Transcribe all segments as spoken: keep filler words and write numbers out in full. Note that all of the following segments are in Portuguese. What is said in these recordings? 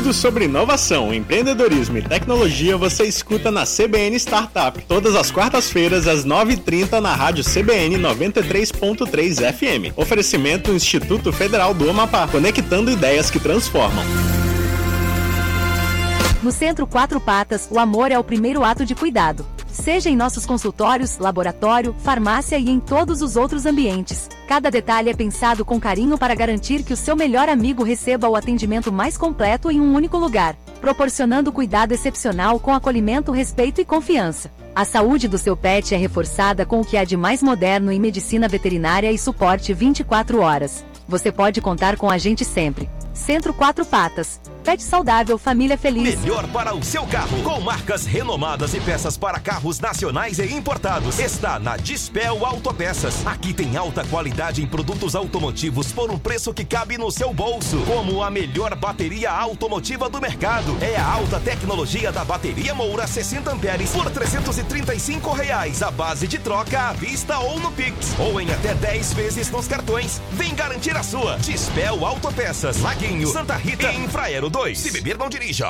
Tudo sobre inovação, empreendedorismo e tecnologia você escuta na C B N Startup, todas as quartas-feiras às nove e trinta na rádio C B N noventa e três ponto três F M. Oferecimento Instituto Federal do Amapá, conectando ideias que transformam. No Centro Quatro Patas, o amor é o primeiro ato de cuidado. Seja em nossos consultórios, laboratório, farmácia e em todos os outros ambientes. Cada detalhe é pensado com carinho para garantir que o seu melhor amigo receba o atendimento mais completo em um único lugar, proporcionando cuidado excepcional com acolhimento, respeito e confiança. A saúde do seu pet é reforçada com o que há de mais moderno em medicina veterinária e suporte vinte e quatro horas. Você pode contar com a gente sempre. Centro Quatro Patas. Pet saudável, família feliz. Melhor para o seu carro. Com marcas renomadas e peças para carros nacionais e importados. Está na Dispel Autopeças. Aqui tem alta qualidade em produtos automotivos por um preço que cabe no seu bolso. Como a melhor bateria automotiva do mercado. É a alta tecnologia da bateria Moura sessenta amperes por trezentos e trinta e cinco reais. A base de troca à vista ou no Pix. Ou em até dez vezes nos cartões. Vem garantir a sua. Dispel Autopeças. Laguinho, Santa Rita e Infraero dois. Se beber, não dirija.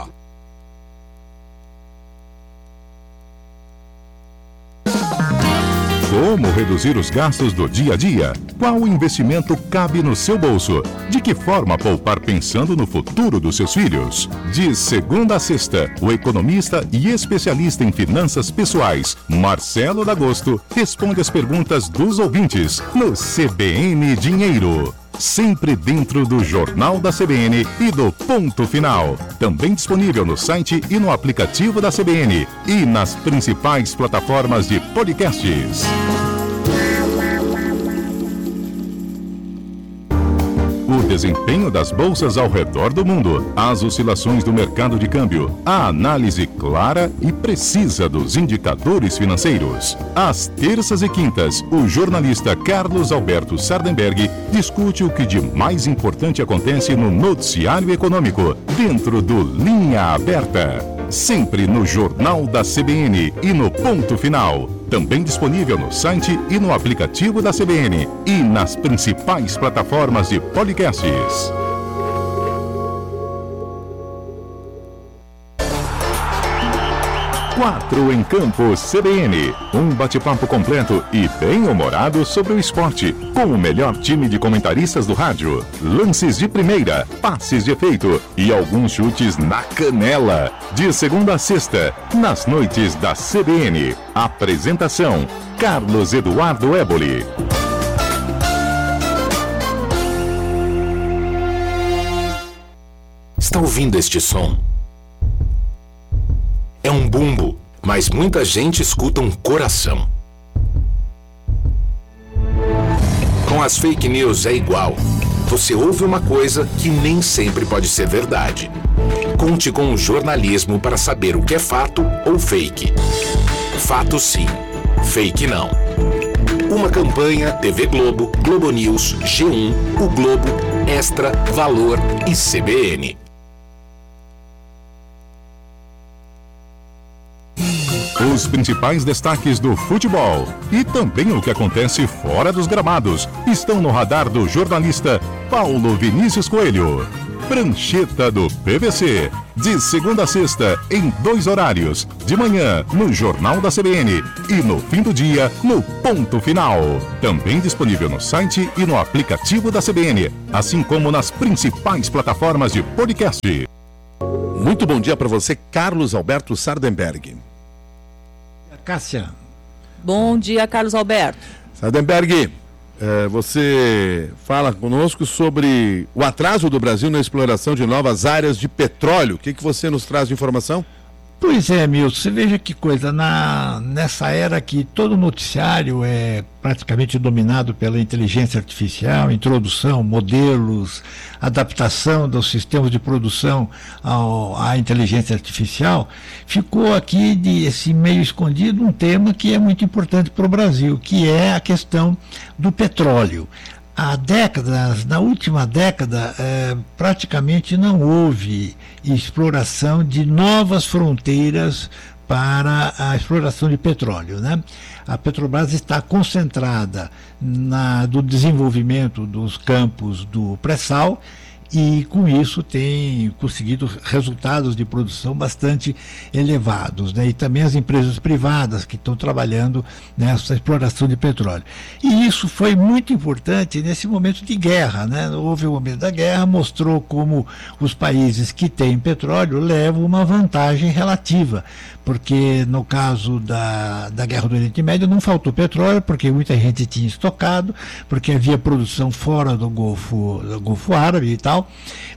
Como reduzir os gastos do dia a dia? Qual investimento cabe no seu bolso? De que forma poupar pensando no futuro dos seus filhos? De segunda a sexta, o economista e especialista em finanças pessoais, Marcelo D'Agosto, responde as perguntas dos ouvintes no C B N Dinheiro. Sempre dentro do Jornal da C B N e do Ponto Final. Também disponível no site e no aplicativo da C B N e nas principais plataformas de podcasts. O desempenho das bolsas ao redor do mundo, as oscilações do mercado de câmbio, a análise clara e precisa dos indicadores financeiros. Às terças e quintas, o jornalista Carlos Alberto Sardenberg discute o que de mais importante acontece no noticiário econômico, dentro do Linha Aberta. Sempre no Jornal da C B N e no Ponto Final. Também disponível no site e no aplicativo da C B N e nas principais plataformas de podcasts. Quatro em Campo C B N. Um bate-papo completo e bem-humorado sobre o esporte, com o melhor time de comentaristas do rádio. Lances de primeira, passes de efeito e alguns chutes na canela. De segunda a sexta, nas noites da C B N. Apresentação: Carlos Eduardo Éboli. Está ouvindo este som? É um bumbo, mas muita gente escuta um coração. Com as fake news é igual. Você ouve uma coisa que nem sempre pode ser verdade. Conte com o jornalismo para saber o que é fato ou fake. Fato sim, fake não. Uma campanha T V Globo, Globo News, G um, O Globo, Extra, Valor e C B N. Os principais destaques do futebol e também o que acontece fora dos gramados estão no radar do jornalista Paulo Vinícius Coelho. Prancheta do P V C, de segunda a sexta, em dois horários, de manhã no Jornal da C B N e no fim do dia no Ponto Final. Também disponível no site e no aplicativo da C B N, assim como nas principais plataformas de podcast. Muito bom dia para você, Carlos Alberto Sardenberg. Cássia. Bom dia, Carlos Alberto. Sardenberg, eh, você fala conosco sobre o atraso do Brasil na exploração de novas áreas de petróleo. O que, que você nos traz de informação? Pois é, Milton, você veja que coisa, na, nessa era que todo noticiário é praticamente dominado pela inteligência artificial, introdução, modelos, adaptação dos sistemas de produção ao, à inteligência artificial, ficou aqui de esse meio escondido um tema que é muito importante para o Brasil, que é a questão do petróleo. Há décadas, na última década, é, praticamente não houve exploração de novas fronteiras para a exploração de petróleo, né? A Petrobras está concentrada na, do desenvolvimento dos campos do pré-sal e com isso tem conseguido resultados de produção bastante elevados, né? E também as empresas privadas que estão trabalhando nessa exploração de petróleo. E isso foi muito importante nesse momento de guerra, né? Houve o momento da guerra, mostrou como os países que têm petróleo levam uma vantagem relativa, porque no caso da, da guerra do Oriente Médio não faltou petróleo, porque muita gente tinha estocado, porque havia produção fora do Golfo, do Golfo Árabe e tal,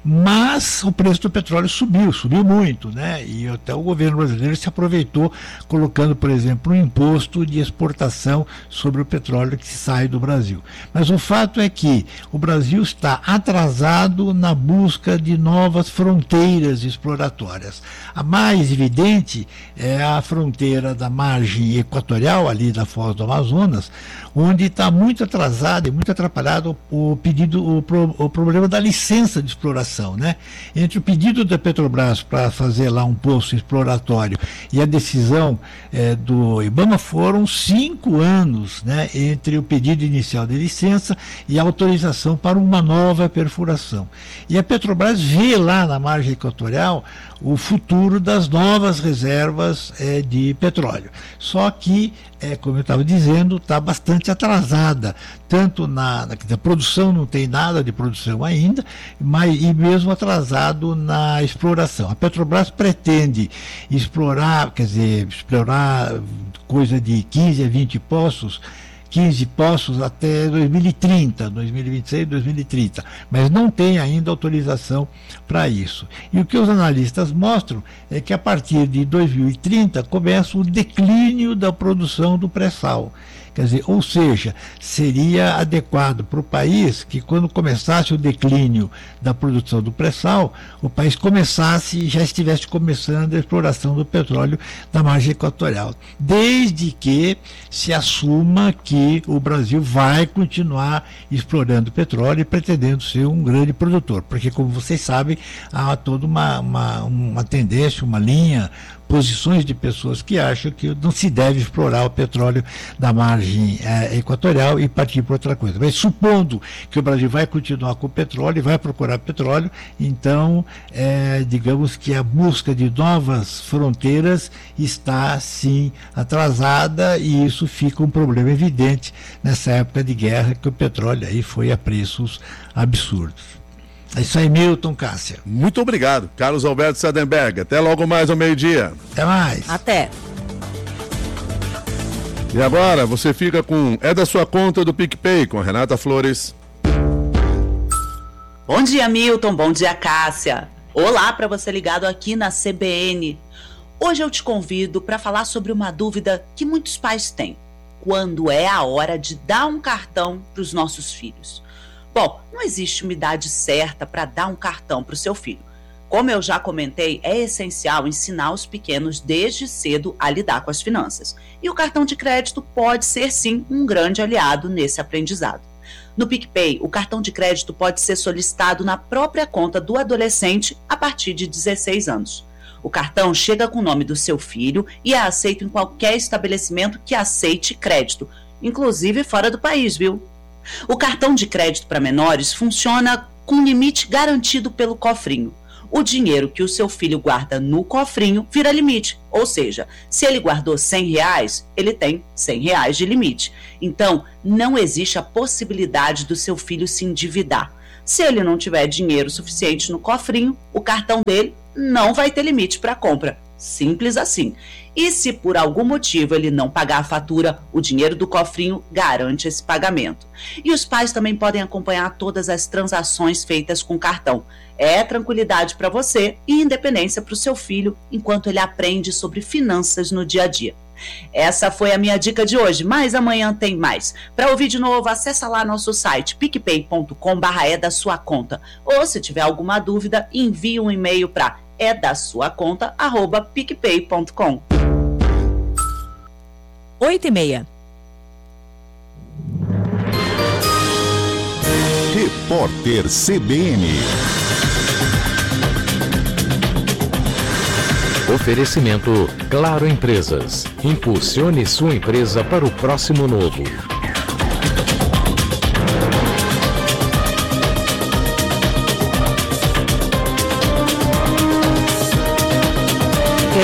mas o preço do petróleo subiu, subiu muito, né? E até o governo brasileiro se aproveitou colocando, por exemplo, um imposto de exportação sobre o petróleo que sai do Brasil. Mas o fato é que o Brasil está atrasado na busca de novas fronteiras exploratórias. A mais evidente é a fronteira da margem equatorial, ali da Foz do Amazonas, onde está muito atrasado e muito atrapalhado o pedido, o, pro, o problema da licença de exploração, né? Entre o pedido da Petrobras para fazer lá um poço exploratório e a decisão é, do IBAMA foram cinco anos, né? Entre o pedido inicial de licença e a autorização para uma nova perfuração. E a Petrobras vê lá na margem equatorial o futuro das novas reservas é, de petróleo. Só que, é, como eu estava dizendo, está bastante atrasada, tanto na, na, na produção, não tem nada de produção ainda, mas e mesmo atrasado na exploração. A Petrobras pretende explorar, quer dizer, explorar coisa de quinze a vinte poços, quinze poços até dois mil e trinta, dois mil e vinte e seis, dois mil e trinta, mas não tem ainda autorização para isso. E o que os analistas mostram é que a partir de dois mil e trinta começa o declínio da produção do pré-sal. Quer dizer, ou seja, seria adequado para o país que quando começasse o declínio da produção do pré-sal, o país começasse, já estivesse começando a exploração do petróleo da margem equatorial, desde que se assuma que o Brasil vai continuar explorando petróleo e pretendendo ser um grande produtor, porque como vocês sabem, há toda uma, uma, uma tendência, uma linha, posições de pessoas que acham que não se deve explorar o petróleo da margem é, equatorial e partir para outra coisa. Mas supondo que o Brasil vai continuar com o petróleo e vai procurar petróleo, então, é, digamos que a busca de novas fronteiras está, sim, atrasada, e isso fica um problema evidente nessa época de guerra, que o petróleo aí foi a preços absurdos. É isso aí, Milton, Cássia. Muito obrigado, Carlos Alberto Sadenberg. Até logo mais ao meio-dia. Até mais. Até. E agora você fica com É da Sua Conta do PicPay, com a Renata Flores. Bom dia, Milton. Bom dia, Cássia. Olá para você ligado aqui na C B N. Hoje eu te convido para falar sobre uma dúvida que muitos pais têm. Quando é a hora de dar um cartão para os nossos filhos? Bom, não existe uma idade certa para dar um cartão para o seu filho. Como eu já comentei, é essencial ensinar os pequenos desde cedo a lidar com as finanças. E o cartão de crédito pode ser, sim, um grande aliado nesse aprendizado. No PicPay, o cartão de crédito pode ser solicitado na própria conta do adolescente a partir de dezesseis anos. O cartão chega com o nome do seu filho e é aceito em qualquer estabelecimento que aceite crédito, inclusive fora do país, viu? O cartão de crédito para menores funciona com limite garantido pelo cofrinho. O dinheiro que o seu filho guarda no cofrinho vira limite, ou seja, se ele guardou cem reais, ele tem cem reais de limite. Então, não existe a possibilidade do seu filho se endividar. Se ele não tiver dinheiro suficiente no cofrinho, o cartão dele não vai ter limite para compra. Simples assim. E se por algum motivo ele não pagar a fatura, o dinheiro do cofrinho garante esse pagamento. E os pais também podem acompanhar todas as transações feitas com cartão. É tranquilidade para você e independência para o seu filho, enquanto ele aprende sobre finanças no dia a dia. Essa foi a minha dica de hoje, mas amanhã tem mais. Para ouvir de novo, acessa lá nosso site picpay ponto com barra é da sua conta. Ou se tiver alguma dúvida, envie um e-mail para é da sua conta arroba picpay ponto com. Oito e meia. Repórter C B N. Oferecimento Claro Empresas. Impulsione sua empresa para o próximo novo.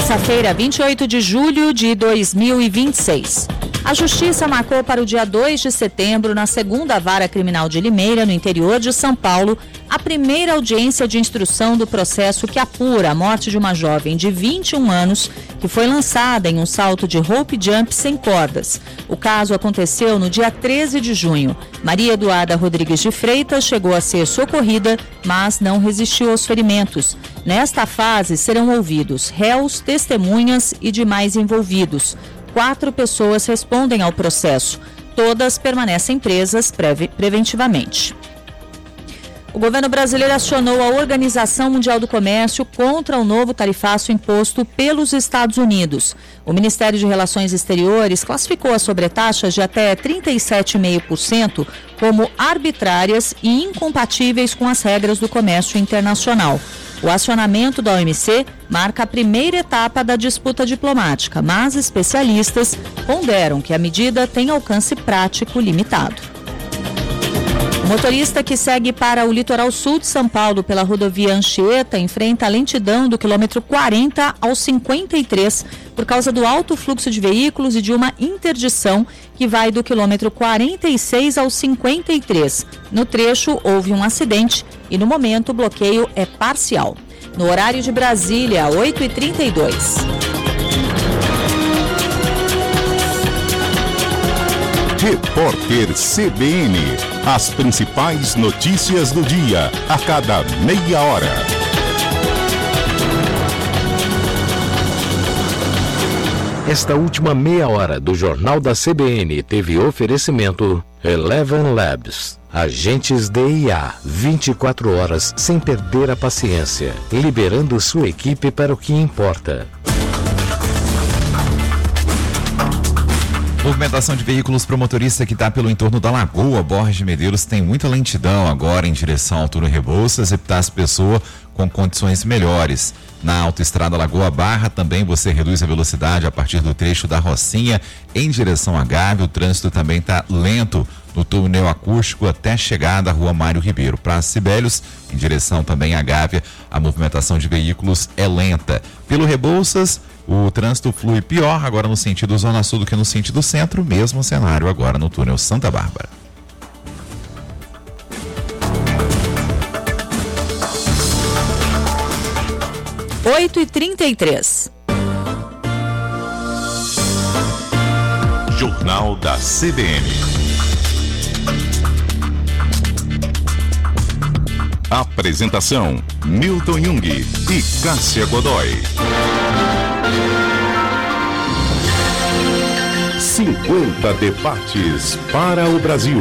Terça-feira, vinte e oito de julho de dois mil e vinte e seis. A Justiça marcou para o dia dois de setembro, na segunda Vara Criminal de Limeira, no interior de São Paulo, a primeira audiência de instrução do processo que apura a morte de uma jovem de vinte e um anos que foi lançada em um salto de rope jump sem cordas. O caso aconteceu no dia treze de junho. Maria Eduarda Rodrigues de Freitas chegou a ser socorrida, mas não resistiu aos ferimentos. Nesta fase serão ouvidos réus, testemunhas e demais envolvidos. Quatro pessoas respondem ao processo. Todas permanecem presas preve- preventivamente. O governo brasileiro acionou a Organização Mundial do Comércio contra o novo tarifaço imposto pelos Estados Unidos. O Ministério de Relações Exteriores classificou as sobretaxas de até trinta e sete vírgula cinco por cento como arbitrárias e incompatíveis com as regras do comércio internacional. O acionamento da O M C marca a primeira etapa da disputa diplomática, mas especialistas ponderam que a medida tem alcance prático limitado. O motorista que segue para o litoral sul de São Paulo pela rodovia Anchieta enfrenta a lentidão do quilômetro quarenta ao cinquenta e três por causa do alto fluxo de veículos e de uma interdição que vai do quilômetro quarenta e seis ao cinquenta e três. No trecho houve um acidente e no momento o bloqueio é parcial. No horário de Brasília, oito e trinta e dois. Repórter C B N. As principais notícias do dia, a cada meia hora. Esta última meia hora do Jornal da C B N teve oferecimento Eleven Labs. Agentes de I A, vinte e quatro horas sem perder a paciência, liberando sua equipe para o que importa. Movimentação de veículos para o motorista que está pelo entorno da Lagoa Borges de Medeiros tem muita lentidão agora em direção ao túnel Rebouças e Epitácio Pessoa com condições melhores. Na autoestrada Lagoa Barra também você reduz a velocidade a partir do trecho da Rocinha em direção a Gávea. O trânsito também está lento no túnel acústico até chegar da Rua Mário Ribeiro. Para Cibélios, em direção também a Gávea, a movimentação de veículos é lenta. Pelo Rebouças, o trânsito flui pior agora no sentido Zona Sul do que no sentido centro, mesmo cenário agora no túnel Santa Bárbara. oito e trinta e três. Jornal da C B N. Apresentação: Milton Jung e Cássia Godoy. cinquenta debates para o Brasil.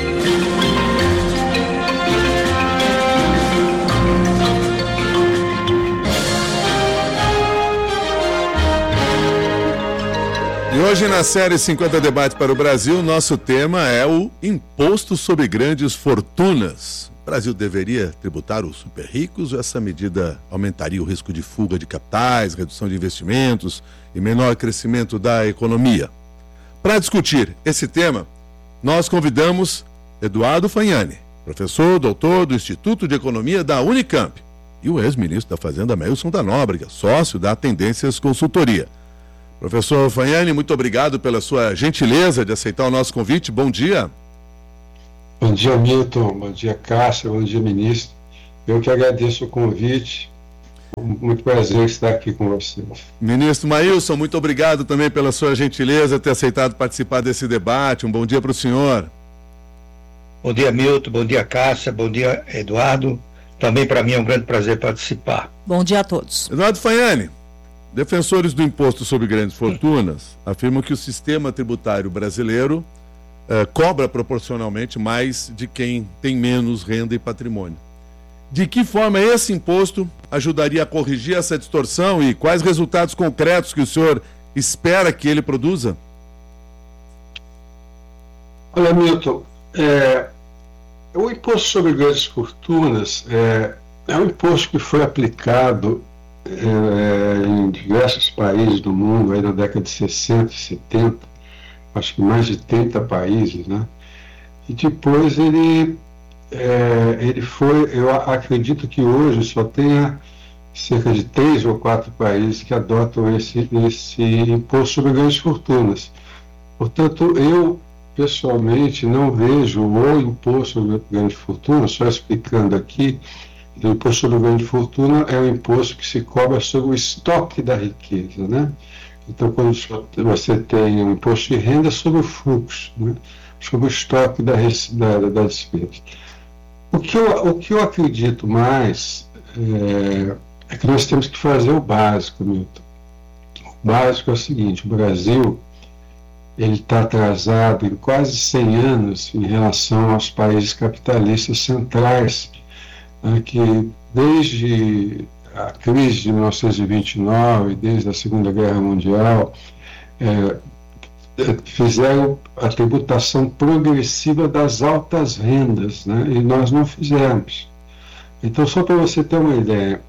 E hoje na série cinquenta Debates para o Brasil, nosso tema é o Imposto sobre Grandes Fortunas. O Brasil deveria tributar os super ricos ou essa medida aumentaria o risco de fuga de capitais, redução de investimentos e menor crescimento da economia? Para discutir esse tema, nós convidamos Eduardo Fagnani, professor, doutor do Instituto de Economia da Unicamp, e o ex-ministro da Fazenda, Ameilson da Nóbrega, sócio da Tendências Consultoria. Professor Fagnani, muito obrigado pela sua gentileza de aceitar o nosso convite. Bom dia. Bom dia, Milton. Bom dia, Cássia. Bom dia, ministro. Eu que agradeço o convite. Muito prazer estar aqui com você. Ministro Maílson, muito obrigado também pela sua gentileza de ter aceitado participar desse debate. Um bom dia para o senhor. Bom dia, Milton. Bom dia, Cássia. Bom dia, Eduardo. Também para mim é um grande prazer participar. Bom dia a todos. Eduardo Fagnani, defensores do imposto sobre grandes fortunas afirmam que o sistema tributário brasileiro eh, cobra proporcionalmente mais de quem tem menos renda e patrimônio. De que forma esse imposto ajudaria a corrigir essa distorção e quais resultados concretos que o senhor espera que ele produza? Olha, Milton, é, o imposto sobre grandes fortunas é, é um imposto que foi aplicado é, em diversos países do mundo, aí na década de sessenta e setenta, acho que mais de trinta países, né? E depois ele... É, ele foi, eu acredito que hoje só tenha cerca de três ou quatro países que adotam esse, esse imposto sobre grandes fortunas. Portanto, eu, pessoalmente, não vejo o imposto sobre grandes fortunas, só explicando aqui, o imposto sobre grande fortuna é um imposto que se cobra sobre o estoque da riqueza, né? Então, quando você tem um imposto de renda sobre o fluxo, né? Sobre o estoque da, da, da despesa. O que, eu, o que eu acredito mais é, é que nós temos que fazer o básico, Milton. O básico é o seguinte: o Brasil ele está atrasado em quase cem anos em relação aos países capitalistas centrais, né, que desde a crise de mil novecentos e vinte e nove, desde a Segunda Guerra Mundial, é, fizeram a tributação progressiva das altas rendas, né, e nós não fizemos. Então, só para você ter uma ideia,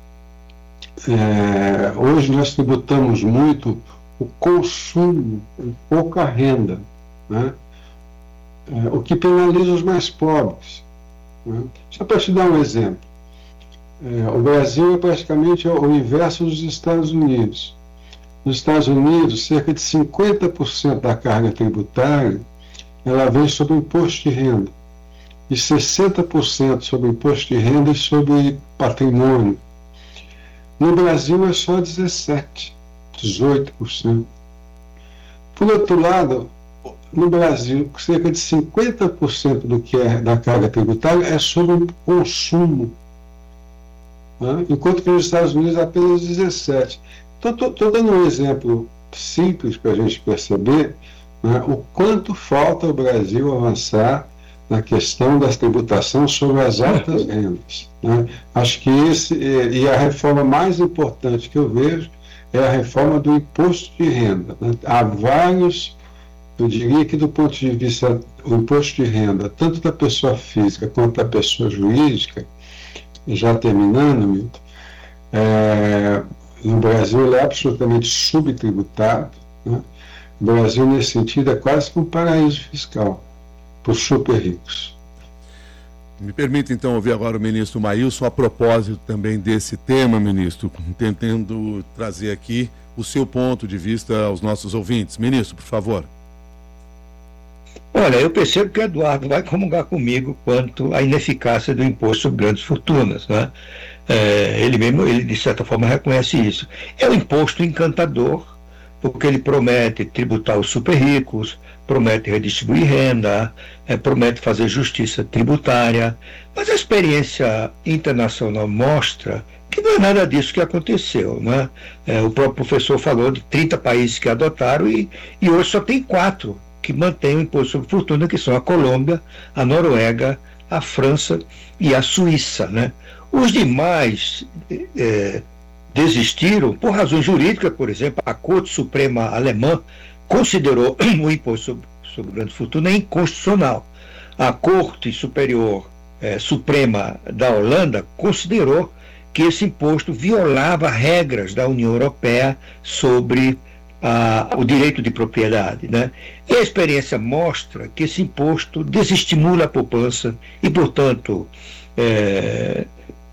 é, hoje nós tributamos muito o consumo, pouca renda, né, é, o que penaliza os mais pobres. Né. Só para te dar um exemplo, é, o Brasil é praticamente o inverso dos Estados Unidos. Nos Estados Unidos, cerca de cinquenta por cento da carga tributária ela vem sobre o imposto de renda, e sessenta por cento sobre o imposto de renda e sobre patrimônio. No Brasil é só dezessete por cento, dezoito por cento. Por outro lado, no Brasil, cerca de cinquenta por cento do que é da carga tributária é sobre o consumo, né? Enquanto que nos Estados Unidos é apenas dezessete por cento. Então, estou dando um exemplo simples para a gente perceber, né, o quanto falta o Brasil avançar na questão da tributação sobre as altas rendas. Né? Acho que esse, e a reforma mais importante que eu vejo é a reforma do imposto de renda. Né? Há vários, eu diria que do ponto de vista do imposto de renda, tanto da pessoa física quanto da pessoa jurídica, já terminando, Milton, é, no Brasil ele é absolutamente subtributado, né? O Brasil, nesse sentido, é quase que um paraíso fiscal para os super ricos. Me permita, então, ouvir agora o ministro Maílson a propósito também desse tema, ministro, tentando trazer aqui o seu ponto de vista aos nossos ouvintes. Ministro, por favor. Olha, eu percebo que o Eduardo vai comungar comigo quanto à ineficácia do imposto sobre grandes fortunas, né? É, ele mesmo, ele de certa forma reconhece isso. É um imposto encantador, porque ele promete tributar os super ricos, promete redistribuir renda, é, promete fazer justiça tributária, mas a experiência internacional mostra que não é nada disso que aconteceu, né? É, o próprio professor falou de trinta países que adotaram e, e hoje só tem quatro que mantêm o imposto sobre fortuna, que são a Colômbia, a Noruega, a França e a Suíça, né? Os demais é, desistiram por razões jurídicas. Por exemplo, a Corte Suprema Alemã considerou o imposto sobre, sobre grande fortuna inconstitucional. A Corte Superior é, Suprema da Holanda considerou que esse imposto violava regras da União Europeia sobre a, o direito de propriedade, né? E a experiência mostra que esse imposto desestimula a poupança e, portanto, é,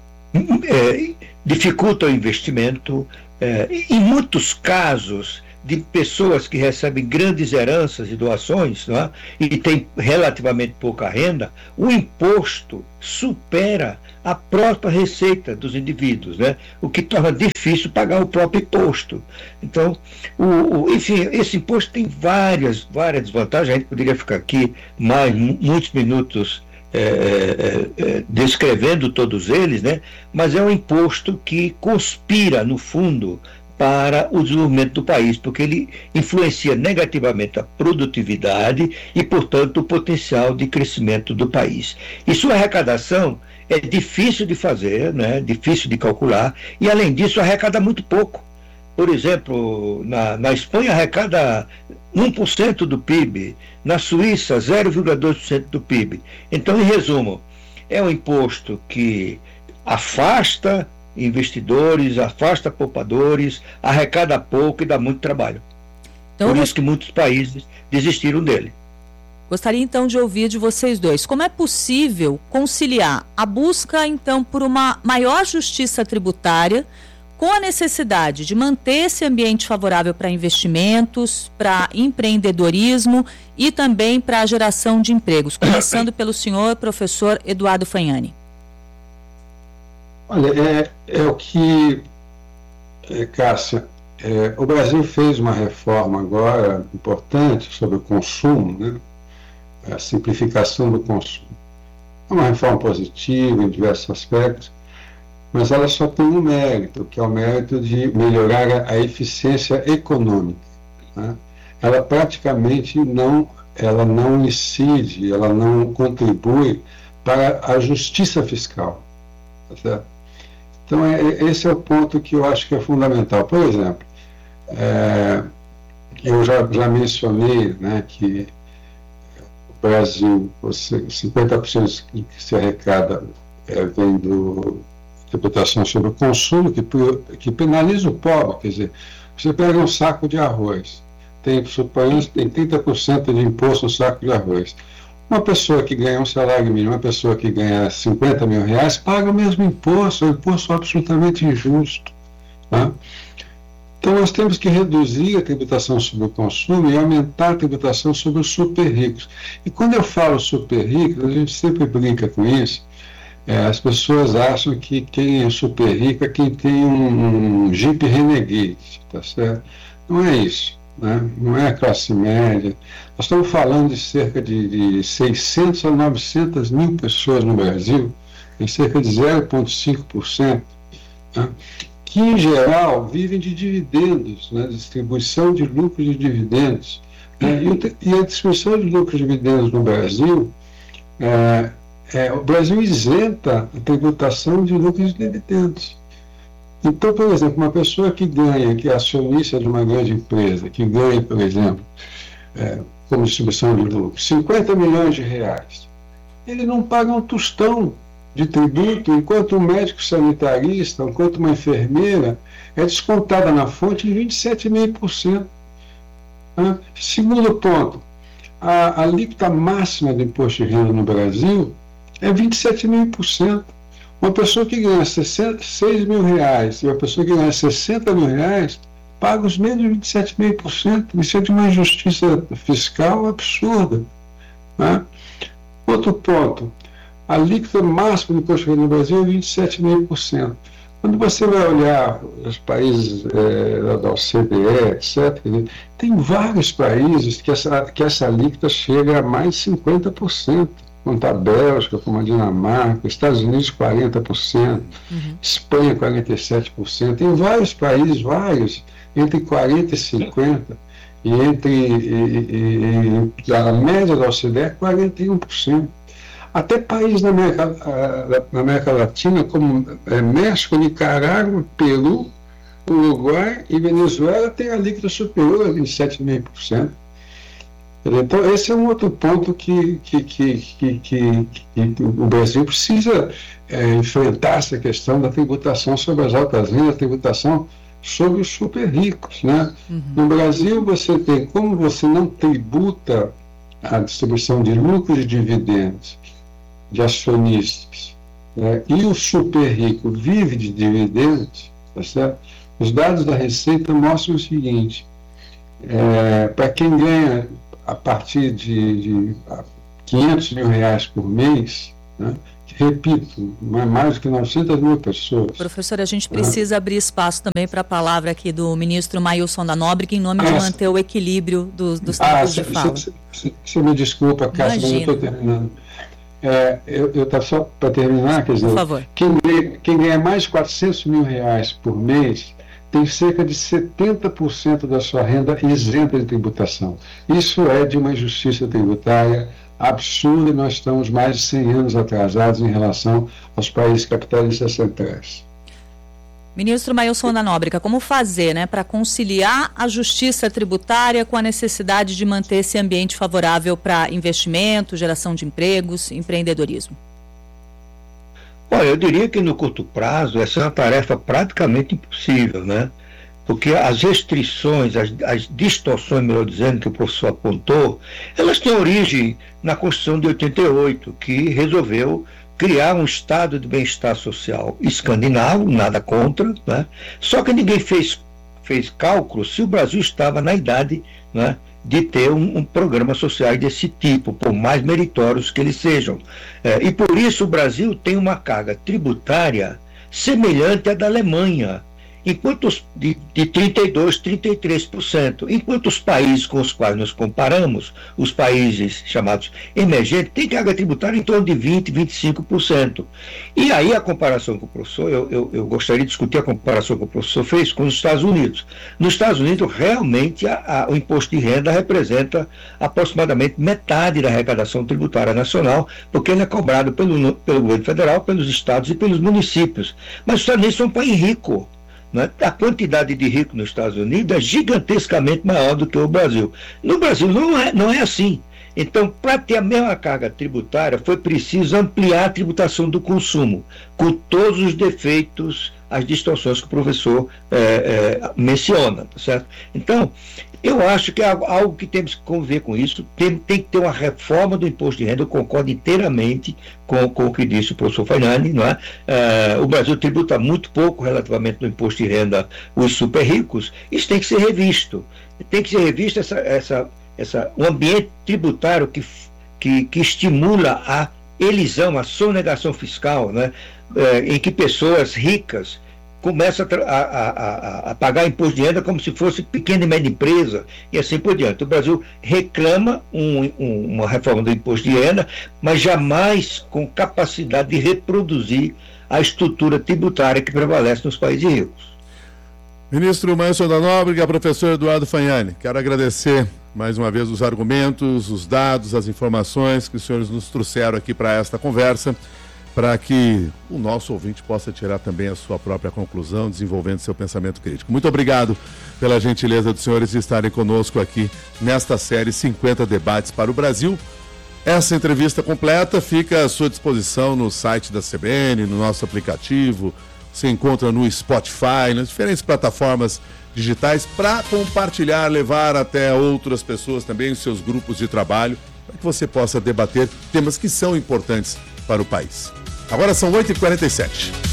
É, dificulta o investimento. É, em muitos casos de pessoas que recebem grandes heranças e doações, né, e têm relativamente pouca renda, o imposto supera a própria receita dos indivíduos, né, o que torna difícil pagar o próprio imposto. Então, o, o, enfim, esse imposto tem várias, várias desvantagens. A gente poderia ficar aqui mais muitos minutos É, é, é, descrevendo todos eles, né? Mas é um imposto que conspira, no fundo, para o desenvolvimento do país, porque ele influencia negativamente a produtividade e, portanto, o potencial de crescimento do país. E sua arrecadação é difícil de fazer, né? Difícil de calcular, e, além disso, arrecada muito pouco. Por exemplo, na, na Espanha arrecada um por cento do P I B, na Suíça zero vírgula dois por cento do P I B. Então, em resumo, é um imposto que afasta investidores, afasta poupadores, arrecada pouco e dá muito trabalho. Então, Por isso que muitos países desistiram dele. Gostaria então de ouvir de vocês dois, como é possível conciliar a busca então por uma maior justiça tributária com a necessidade de manter esse ambiente favorável para investimentos, para empreendedorismo e também para a geração de empregos. Começando pelo senhor professor Eduardo Fagnani. Olha, é, é o que, é, Cássia, é, o Brasil fez uma reforma agora importante sobre o consumo, né? A simplificação do consumo. É uma reforma positiva em diversos aspectos, mas ela só tem um mérito, que é o mérito de melhorar a, a eficiência econômica, né? Ela praticamente não, ela não incide, ela não contribui para a justiça fiscal, tá certo? Então, é, esse é o ponto que eu acho que é fundamental. Por exemplo, é, eu já, já mencionei, né, que o Brasil, cinquenta por cento que se arrecada é, vem do tributação sobre o consumo, que, que penaliza o pobre. Quer dizer, você pega um saco de arroz, tem, suponhamos que tem trinta por cento de imposto no saco de arroz. Uma pessoa que ganha um salário mínimo, uma pessoa que ganha cinquenta mil reais, paga o mesmo imposto, é um imposto absolutamente injusto, né? Então nós temos que reduzir a tributação sobre o consumo e aumentar a tributação sobre os super ricos. E quando eu falo super ricos, a gente sempre brinca com isso, é, as pessoas acham que quem é super rico é quem tem um, um Jeep Renegade, tá certo? Não é isso. Né? Não é a classe média. Nós estamos falando de cerca de, de seiscentas a novecentas mil pessoas no Brasil, em cerca de zero vírgula cinco por cento, né? Que em geral vivem de dividendos, né? Distribuição de lucros de dividendos, né? E, e a distribuição de lucros de dividendos no Brasil, é, é, o Brasil isenta a tributação de lucros de dividendos. Então, por exemplo, uma pessoa que ganha, que é acionista de uma grande empresa, que ganha, por exemplo, é, como distribuição de lucro, cinquenta milhões de reais, ele não paga um tostão de tributo, enquanto um médico sanitarista, enquanto uma enfermeira é descontada na fonte em vinte e sete vírgula cinco por cento. Né? Segundo ponto, a, a alíquota máxima do imposto de renda no Brasil é vinte e sete vírgula cinco por cento. Uma pessoa que ganha seis mil reais e uma pessoa que ganha sessenta mil reais paga os mesmos vinte e sete vírgula cinco por cento. Isso é de uma injustiça fiscal absurda, né? Outro ponto, a alíquota máxima do imposto de renda no Brasil é vinte e sete vírgula cinco por cento. Quando você vai olhar os países é, da O C D E, etcétera, tem vários países que essa, que essa alíquota chega a mais de cinquenta por cento. Como a Bélgica, como a Dinamarca, Estados Unidos quarenta por cento, uhum. Espanha quarenta e sete por cento, tem vários países, vários, entre quarenta e cinquenta por cento, e entre e, e, e, a média da O C D E é quarenta e um por cento. Até países na América, na América Latina, como é, México, Nicarágua, Peru, Uruguai e Venezuela, tem alíquota superior a vinte e sete vírgula cinco por cento. Então, esse é um outro ponto que, que, que, que, que, que o Brasil precisa é, enfrentar, essa questão da tributação sobre as altas rendas, a tributação sobre os super ricos, né? Uhum. No Brasil, você tem, como você não tributa a distribuição de lucros e dividendos de acionistas, né, e o super rico vive de dividendos, tá certo? Os dados da Receita mostram o seguinte, é, para quem ganha a partir de, de quinhentos mil reais por mês, né? Repito, mais do que novecentas mil pessoas. Professor, a gente precisa ah. abrir espaço também para a palavra aqui do ministro Maílson da Nóbrega, em nome ah, de manter o equilíbrio dos, dos tempos ah, de fala. Você me desculpa, Cássio, mas eu estou terminando. É, eu estava só para terminar, quer dizer, por favor. Quem, quem ganha mais de quatrocentos mil reais por mês tem cerca de setenta por cento da sua renda isenta de tributação. Isso é de uma injustiça tributária absurda, e nós estamos mais de cem anos atrasados em relação aos países capitalistas centrais. Ministro Maílson da Nóbrega, como fazer, né, para conciliar a justiça tributária com a necessidade de manter esse ambiente favorável para investimento, geração de empregos, empreendedorismo? Olha, eu diria que no curto prazo essa é uma tarefa praticamente impossível, né? Porque as restrições, as, as distorções, melhor dizendo, que o professor apontou, elas têm origem na Constituição de oitenta e oito, que resolveu criar um estado de bem-estar social escandinavo, nada contra, né? Só que ninguém fez, fez cálculo se o Brasil estava na idade, né, de ter um, um programa social desse tipo, por mais meritórios que eles sejam. É, e por isso o Brasil tem uma carga tributária semelhante à da Alemanha, enquanto os, de, de trinta e dois por cento, trinta e três por cento, enquanto os países com os quais nos comparamos, os países chamados emergentes, têm carga tributária em torno de vinte por cento, vinte e cinco por cento. E aí a comparação com o professor, eu, eu, eu gostaria de discutir a comparação que o professor fez com os Estados Unidos. Nos Estados Unidos, realmente, a, a, o imposto de renda representa aproximadamente metade da arrecadação tributária nacional, porque ele é cobrado pelo, pelo governo federal, pelos estados e pelos municípios. Mas os Estados Unidos são um país rico. Né? A quantidade de ricos nos Estados Unidos é gigantescamente maior do que o Brasil. No Brasil não é, não é assim. Então, para ter a mesma carga tributária, foi preciso ampliar a tributação do consumo, com todos os defeitos, as distorções que o professor é, é, menciona, tá certo? Então, eu acho que é algo que temos que conviver com isso, tem, tem que ter uma reforma do imposto de renda, eu concordo inteiramente com, com o que disse o professor Fagnani, não é? É, o Brasil tributa muito pouco relativamente no imposto de renda os super ricos, isso tem que ser revisto, tem que ser revisto essa, essa, essa, um ambiente tributário que, que, que estimula a elisão, a sonegação fiscal, né? É, em que pessoas ricas começa a, a, a, a pagar imposto de renda como se fosse pequena e média empresa e assim por diante. O Brasil reclama um, um, uma reforma do imposto de renda, mas jamais com capacidade de reproduzir a estrutura tributária que prevalece nos países ricos. Ministro Márcio da Nóbrega, professor Eduardo Fagnani, quero agradecer mais uma vez os argumentos, os dados, as informações que os senhores nos trouxeram aqui para esta conversa, para que o nosso ouvinte possa tirar também a sua própria conclusão, desenvolvendo seu pensamento crítico. Muito obrigado pela gentileza dos senhores de estarem conosco aqui nesta série cinquenta Debates para o Brasil. Essa entrevista completa fica à sua disposição no site da C B N, no nosso aplicativo, se encontra no Spotify, nas diferentes plataformas digitais, para compartilhar, levar até outras pessoas também, os seus grupos de trabalho, para que você possa debater temas que são importantes para o país. Agora são oito e quarenta e sete.